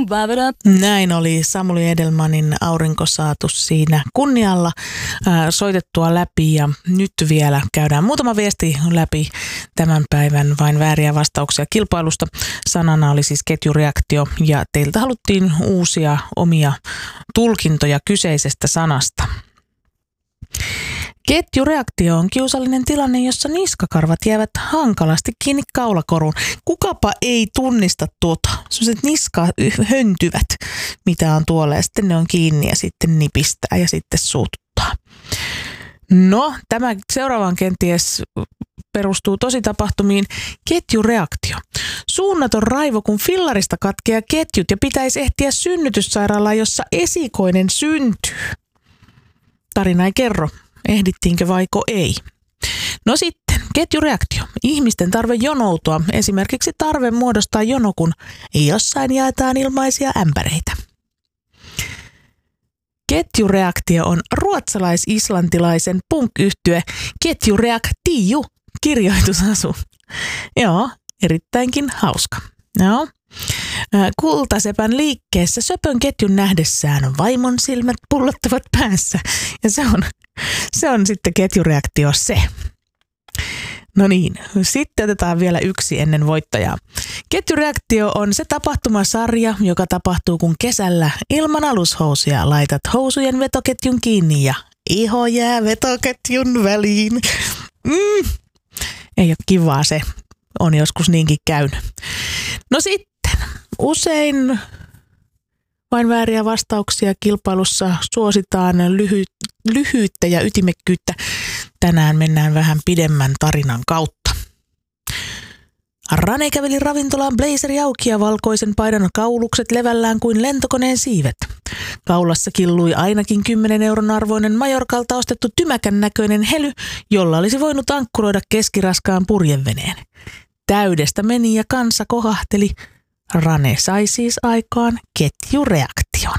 Näin oli Samuli Edelmanin Aurinko saatu siinä kunnialla soitettua läpi, ja nyt vielä käydään muutama viesti läpi tämän päivän vain vääriä vastauksia kilpailusta. Sanana oli siis ketjureaktio, ja teiltä haluttiin uusia omia tulkintoja kyseisestä sanasta. Ketjureaktio on kiusallinen tilanne, jossa niskakarvat jäävät hankalasti kiinni kaulakoruun. Kukapa ei tunnista tuota? Sellaiset niskahöntyvät, mitä on tuolla, ja sitten ne on kiinni ja sitten nipistää ja sitten suututtaa. No, tämä seuraavaan kenties perustuu tositapahtumiin. Ketjureaktio. Suunnaton raivo, kun fillarista katkeaa ketjut ja pitäisi ehtiä synnytyssairaalaan, jossa esikoinen syntyy. Tarina ei kerro, ehdittiinkö vaiko ei. No sitten, ketjureaktio. Ihmisten tarve jonoutua, esimerkiksi tarve muodostaa jono, kun jossain jaetaan ilmaisia ämpäreitä. Ketjureaktio on ruotsalais-islantilaisen punk-yhtye Ketjureaktio kirjoitusasu. Joo, erittäinkin hauska. Joo. Kultasepän liikkeessä söpön ketjun nähdessään vaimon silmät pullottavat päässä. Ja se on sitten ketjureaktio se. No niin, sitten otetaan vielä yksi ennen voittajaa. Ketjureaktio on se tapahtumasarja, joka tapahtuu, kun kesällä ilman alushousuja laitat housujen vetoketjun kiinni ja iho jää vetoketjun väliin. Ei ole kivaa, se on joskus niinkin käynyt. No sitten, usein vain vääriä vastauksia kilpailussa suositaan lyhyyttä ja ytimekkyyttä. Tänään mennään vähän pidemmän tarinan kautta. Rane käveli ravintolaan blazeri auki ja valkoisen paidan kaulukset levällään kuin lentokoneen siivet. Kaulassa killui ainakin 10 euron arvoinen Majorkalta ostettu tymäkän näköinen hely, jolla olisi voinut ankkuroida keskiraskaan purjeveneen. Täydestä meni ja kansa kohahteli. Rane sai siis aikaan ketjureaktion.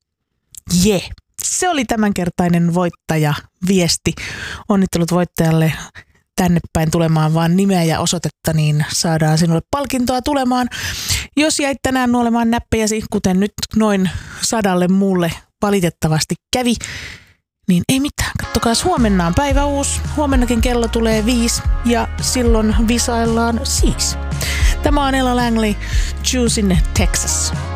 Se oli tämänkertainen voittajaviesti. Onnittelut voittajalle. Tänne päin tulemaan vaan nimeä ja osoitetta, niin saadaan sinulle palkintoa tulemaan. Jos jäit tänään nuolemaan näppejäsi, kuten nyt noin 100 muulle valitettavasti kävi, niin ei mitään. Kattokaas, huomenna on päivä uusi. Huomennakin kello tulee 5 ja silloin visaillaan siis. Tämä on Ella Langley, Choose in Texas.